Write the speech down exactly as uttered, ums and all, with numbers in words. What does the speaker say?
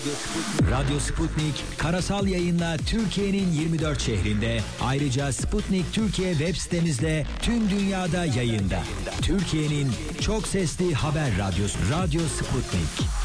Radyo Sputnik karasal yayınla Türkiye'nin yirmi dört şehrinde, ayrıca Sputnik Türkiye web sitemizle tüm dünyada yayında. Türkiye'nin çok sesli haber radyosu Radyo Sputnik.